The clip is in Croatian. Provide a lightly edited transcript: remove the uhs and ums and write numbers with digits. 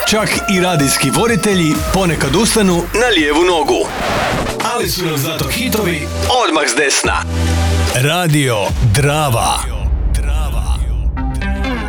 Čak i radijski voditelji ponekad ustanu na lijevu nogu. Ali su nam zato hitovi odmah s desna. Radio Drava.